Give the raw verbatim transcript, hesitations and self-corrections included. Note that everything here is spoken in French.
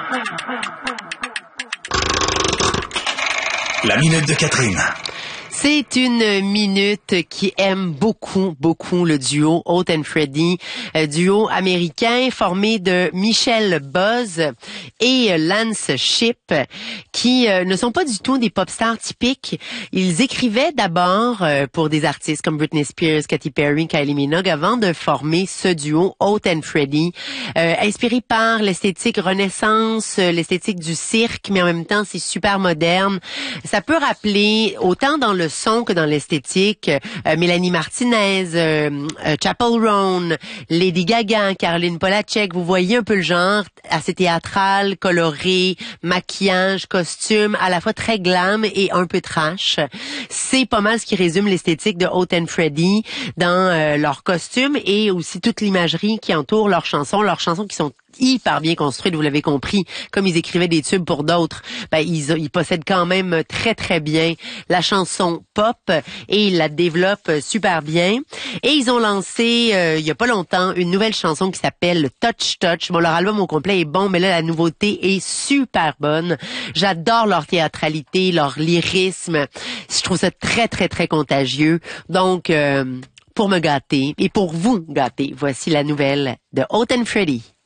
La minute de Catherine. C'est une minute qui aime beaucoup, beaucoup le duo Holt and Freddie, euh, duo américain formé de Michelle Buzz et Lance Shipp, qui euh, ne sont pas du tout des pop stars typiques. Ils écrivaient d'abord euh, pour des artistes comme Britney Spears, Katy Perry, Kylie Minogue, avant de former ce duo Holt and Freddie, euh, inspiré par l'esthétique Renaissance, l'esthétique du cirque, mais en même temps c'est super moderne. Ça peut rappeler autant dans le son que dans l'esthétique, euh, Mélanie Martinez, euh, euh, Chappell Roan, Lady Gaga, Caroline Polachek, vous voyez un peu le genre, assez théâtral, coloré, maquillage, costume, à la fois très glam et un peu trash. C'est pas mal ce qui résume l'esthétique de Holt and Freddie dans euh, leurs costumes et aussi toute l'imagerie qui entoure leurs chansons, leurs chansons qui sont hyper bien construites, vous l'avez compris, comme ils écrivaient des tubes pour d'autres, ben ils, ils possèdent quand même très très bien la chanson pop et ils la développent super bien. Et ils ont lancé euh, il y a pas longtemps une nouvelle chanson qui s'appelle Touch Touch. Bon, leur album au complet est bon, mais là la nouveauté est super bonne. J'adore leur théâtralité, leur lyrisme. Je trouve ça très très très contagieux. Donc euh, pour me gâter et pour vous gâter, voici la nouvelle de Holt and Freddie.